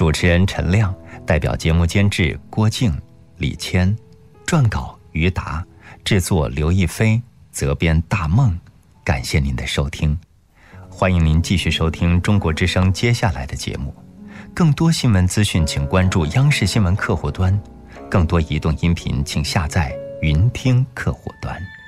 主持人陈亮，代表节目监制郭静、李谦，撰稿于达，制作刘亦菲，责编大梦。感谢您的收听，欢迎您继续收听中国之声接下来的节目。更多新闻资讯请关注央视新闻客户端，更多移动音频请下载云听客户端。